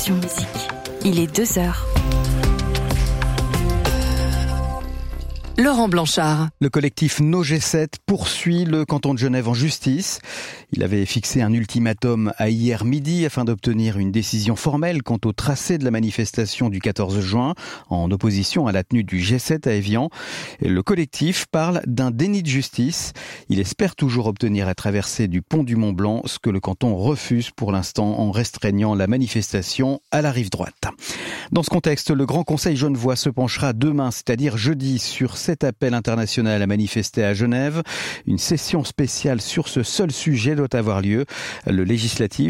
Passion Musique. Il est 2h. Laurent Blanchard. Le collectif No G7 poursuit le canton de Genève en justice. Il avait fixé un ultimatum à hier midi afin d'obtenir une décision formelle quant au tracé de la manifestation du 14 juin en opposition à la tenue du G7 à Évian. Et le collectif parle d'un déni de justice. Il espère toujours obtenir la traversée du pont du Mont-Blanc, ce que le canton refuse pour l'instant en restreignant la manifestation à la rive droite. Dans ce contexte, le Grand Conseil genevois se penchera demain, c'est-à-dire jeudi, sur cet appel international à manifester à Genève. Une session spéciale sur ce seul sujet doit avoir lieu. Le législatif